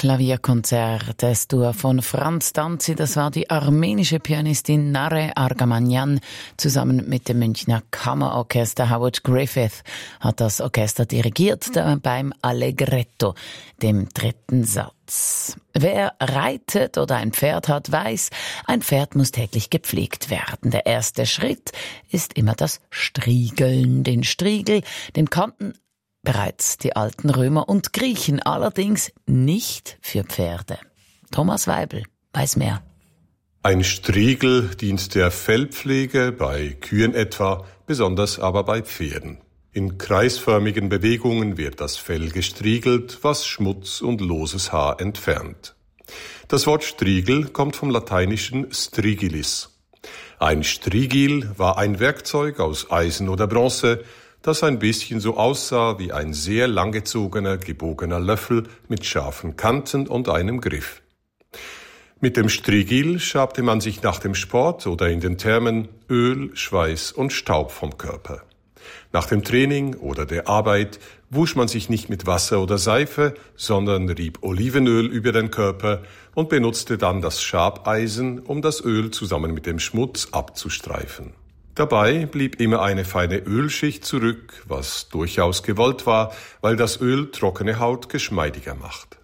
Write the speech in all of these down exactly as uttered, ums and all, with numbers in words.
Klavierkonzert, das Duo von Franz Danzi, das war die armenische Pianistin Nare Argamanyan, zusammen mit dem Münchner Kammerorchester. Howard Griffith hat das Orchester dirigiert beim Allegretto, dem dritten Satz. Wer reitet oder ein Pferd hat, weiß, ein Pferd muss täglich gepflegt werden. Der erste Schritt ist immer das Striegeln. Den Striegel, den kannten bereits die alten Römer und Griechen, allerdings nicht für Pferde. Thomas Weibel weiß mehr. Ein Striegel dient der Fellpflege, bei Kühen etwa, besonders aber bei Pferden. In kreisförmigen Bewegungen wird das Fell gestriegelt, was Schmutz und loses Haar entfernt. Das Wort Striegel kommt vom lateinischen strigilis. Ein Strigil war ein Werkzeug aus Eisen oder Bronze, das ein bisschen so aussah wie ein sehr langgezogener, gebogener Löffel mit scharfen Kanten und einem Griff. Mit dem Strigil schabte man sich nach dem Sport oder in den Thermen Öl, Schweiß und Staub vom Körper. Nach dem Training oder der Arbeit wusch man sich nicht mit Wasser oder Seife, sondern rieb Olivenöl über den Körper und benutzte dann das Schabeisen, um das Öl zusammen mit dem Schmutz abzustreifen. Dabei blieb immer eine feine Ölschicht zurück, was durchaus gewollt war, weil das Öl trockene Haut geschmeidiger macht.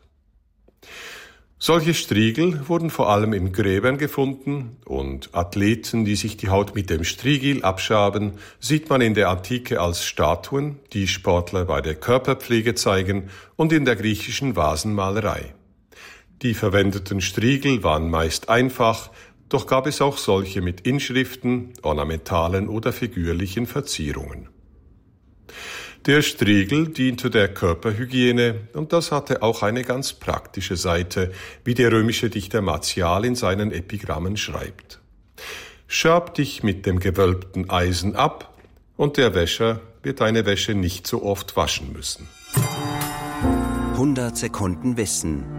Solche Striegel wurden vor allem in Gräbern gefunden und Athleten, die sich die Haut mit dem Strigil abschaben, sieht man in der Antike als Statuen, die Sportler bei der Körperpflege zeigen und in der griechischen Vasenmalerei. Die verwendeten Striegel waren meist einfach, doch gab es auch solche mit Inschriften, ornamentalen oder figürlichen Verzierungen. Der Striegel diente der Körperhygiene und das hatte auch eine ganz praktische Seite, wie der römische Dichter Martial in seinen Epigrammen schreibt. Schab dich mit dem gewölbten Eisen ab und der Wäscher wird deine Wäsche nicht so oft waschen müssen. hundert Sekunden Wissen.